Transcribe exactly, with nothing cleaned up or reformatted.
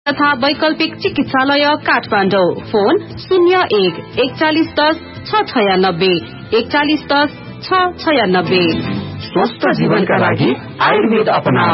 तथा वैकल्पिक चिकित्सालय काठमाडौँ। फोन शून्य एक एकचालिस दस छ छयानब्बे एकचालिस दस छ छयानब्बे। स्वस्थ जीवनका लागि आयुर्वेद अपनाऊ।